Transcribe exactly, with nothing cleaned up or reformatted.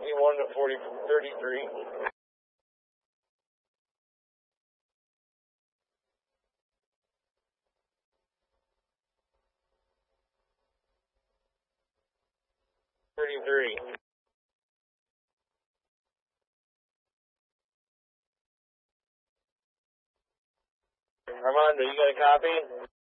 seventy-one to forty thirty-three. thirty-three. Armando, you got a copy?